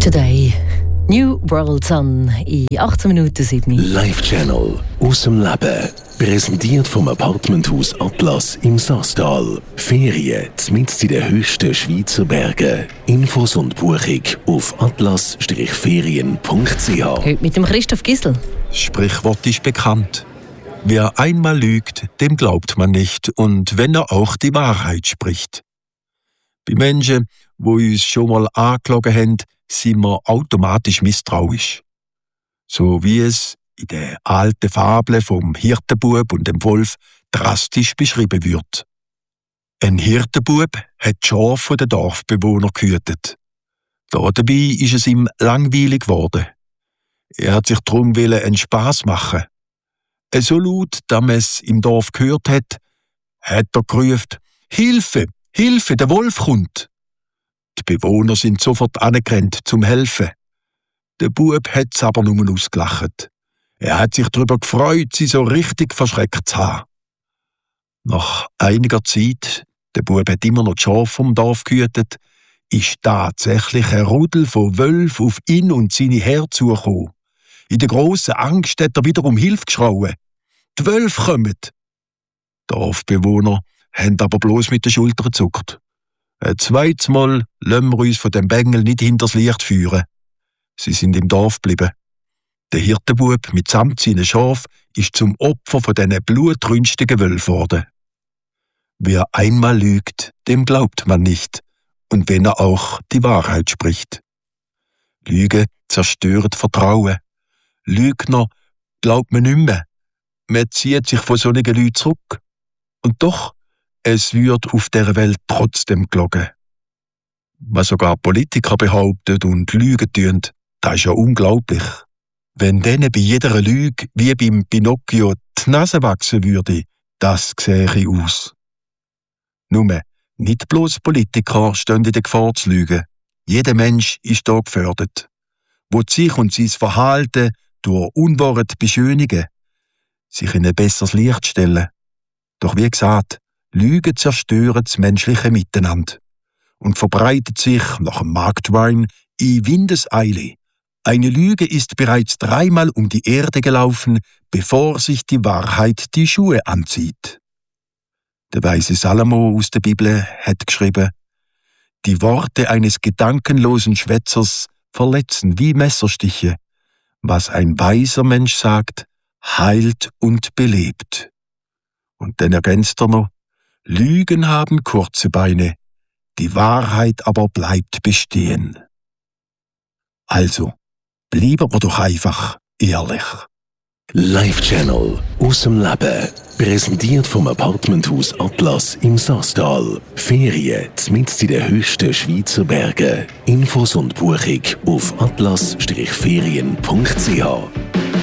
Today. New World Sun in 18 Minuten Sydney. Live Channel aus dem Leben. Präsentiert vom Apartmenthaus Atlas im Saastal. Ferien mitten in den höchsten Schweizer Bergen. Infos und Buchung auf atlas-ferien.ch. Heute mit dem Christoph Gisel. Sprichwort ist bekannt. Wer einmal lügt, dem glaubt man nicht, und wenn er auch die Wahrheit spricht. Bei Menschen, die uns schon mal angelogen haben, sind wir automatisch misstrauisch. So wie es in der alten Fabel vom Hirtenbub und dem Wolf drastisch beschrieben wird. Ein Hirtenbub hat die Schafe der Dorfbewohner gehütet. Dabei ist es ihm langweilig geworden. Er hat sich darum einen Spass machen. So laut, dass man es im Dorf gehört hat er gerufen: «Hilfe! Hilfe! Der Wolf kommt!» Die Bewohner sind sofort angerannt zum Helfen. Der Bub hat es aber nur ausgelacht. Er hat sich darüber gefreut, sie so richtig verschreckt zu haben. Nach einiger Zeit, der Bub hat immer noch die Schafe vom Dorf gehütet, ist tatsächlich ein Rudel von Wölfen auf ihn und seine Herde zugekommen. In der grossen Angst hat er wieder um Hilfe geschrauen. «Die Wölfe kommen!» Die Dorfbewohner haben aber bloß mit den Schultern gezuckt. Ein zweites Mal lassen wir uns von dem Bengel nicht hinters Licht führen. Sie sind im Dorf geblieben. Der Hirtenbub mitsamt seinen Schaf ist zum Opfer von diesen blutrünstigen Wölfen geworden. Wer einmal lügt, dem glaubt man nicht, und wenn er auch die Wahrheit spricht. Lügen zerstören Vertrauen. Lügner glaubt man nicht mehr. Man zieht sich von solchen Leuten zurück. Und doch, es wird auf dieser Welt trotzdem gelogen. Was sogar Politiker behaupten und lügen tun, das ist ja unglaublich. Wenn denen bei jeder Lüge wie beim Pinocchio die Nase wachsen würde, das sähe aus. Nur, nicht bloß Politiker stehen in der Gefahr zu lügen. Jeder Mensch ist hier gefördert, wo sich und sein Verhalten durch Unwahrheit beschönigen, sich in ein besseres Licht stellen. Doch wie gesagt, Lügen zerstören das menschliche Miteinander und verbreitet sich nach dem Marktwein in Windeseile. Eine Lüge ist bereits 3-mal um die Erde gelaufen, bevor sich die Wahrheit die Schuhe anzieht. Der weise Salomo aus der Bibel hat geschrieben: Die Worte eines gedankenlosen Schwätzers verletzen wie Messerstiche. Was ein weiser Mensch sagt, heilt und belebt. Und dann ergänzt er noch: Lügen haben kurze Beine, die Wahrheit aber bleibt bestehen. Also, bleiben wir doch einfach ehrlich. Live Channel aus dem Leben. Präsentiert vom Apartmenthaus Atlas im Saastal. Ferien mitten in den höchsten Schweizer Bergen. Infos und Buchung auf atlas-ferien.ch.